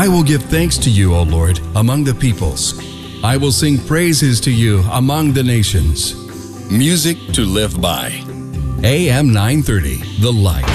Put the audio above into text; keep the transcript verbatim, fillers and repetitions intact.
I will give thanks to you, O Lord, among the peoples. I will sing praises to you among the nations. Music to live by. A M nine thirty, The Light.